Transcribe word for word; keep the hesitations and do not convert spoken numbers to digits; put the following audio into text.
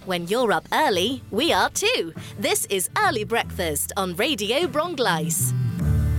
When you're up early, we are too. This is Early Breakfast on Radio Bronglice.